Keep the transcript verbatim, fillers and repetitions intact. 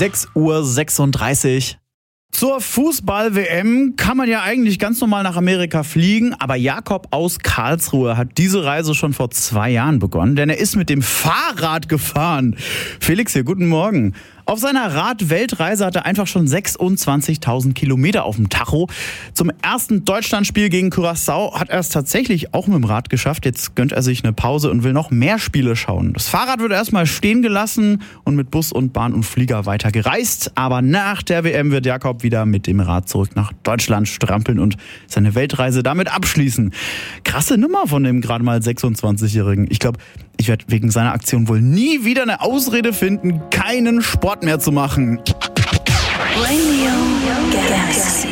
sechs Uhr sechsunddreißig. Zur Fußball-W M kann man ja eigentlich ganz normal nach Amerika fliegen, aber Jakob aus Karlsruhe hat diese Reise schon vor zwei Jahren begonnen, denn er ist mit dem Fahrrad gefahren. Felix hier, guten Morgen. Auf seiner Rad-Weltreise hat er einfach schon sechsundzwanzigtausend Kilometer auf dem Tacho. Zum ersten Deutschlandspiel gegen Curaçao hat er es tatsächlich auch mit dem Rad geschafft. Jetzt gönnt er sich eine Pause und will noch mehr Spiele schauen. Das Fahrrad wird erstmal stehen gelassen und mit Bus und Bahn und Flieger weiter gereist. Aber nach der W M wird Jakob wieder mit dem Rad zurück nach Deutschland strampeln und seine Weltreise damit abschließen. Krasse Nummer von dem gerade mal sechsundzwanzigjährigen. Ich glaube, ich werde wegen seiner Aktion wohl nie wieder eine Ausrede finden, keinen Sport mehr zu machen. Radio Gas.